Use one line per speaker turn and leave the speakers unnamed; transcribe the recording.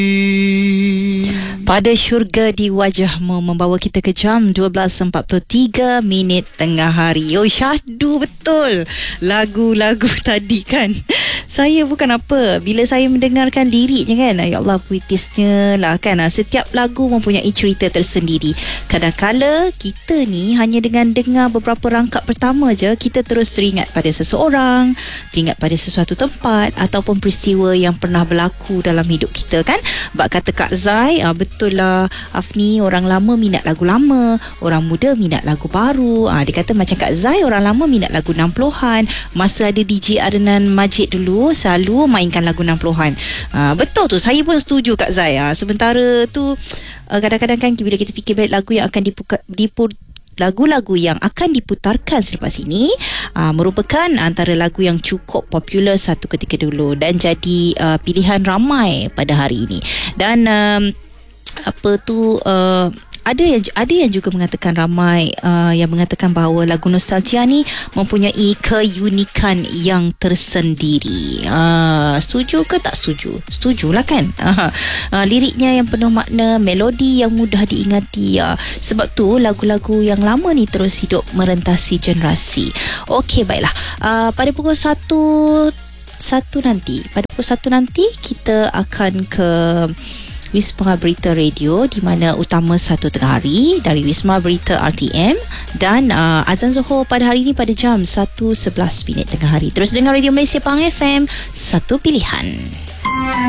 Pada syurga di wajahmu membawa kita ke jam 12.43 tengah hari. Oh, syahdu betul lagu-lagu tadi kan. Saya bukan apa, bila saya mendengarkan liriknya kan, ya Allah, puitisnya lah kan. Setiap lagu mempunyai cerita tersendiri. Kadang-kala kita ni hanya dengan dengar beberapa rangkap pertama je, kita terus teringat pada seseorang, teringat pada sesuatu tempat ataupun peristiwa yang pernah berlaku dalam hidup kita kan. Bak kata Kak Zai, betul lah Afni, orang lama minat lagu lama, orang muda minat lagu baru. Dia kata macam Kak Zai, orang lama minat lagu 60-an. Masa ada DJ Adnan Majid dulu, selalu mainkan lagu 60-an. Betul tu, saya pun setuju Kak Zai. Sementara tu kadang-kadang kan bila kita fikir balik lagu yang akan lagu-lagu yang akan diputarkan selepas ini merupakan antara lagu yang cukup popular satu ketika dulu dan jadi pilihan ramai pada hari ini. Dan ada yang juga mengatakan ramai yang mengatakan bahawa lagu nostalgia ni mempunyai keunikan yang tersendiri. Setuju ke tak setuju? Setujulah kan. Liriknya yang penuh makna, melodi yang mudah diingati. Sebab tu lagu-lagu yang lama ni terus hidup merentasi generasi. Okey, baiklah. Pada pukul 1 nanti kita akan ke Wisma Berita Radio, di mana utama 1 tengah hari dari Wisma Berita RTM, dan azan Zuhur pada hari ini pada jam 1.11 tengah hari. Terus dengar Radio Malaysia Pahang FM, satu pilihan.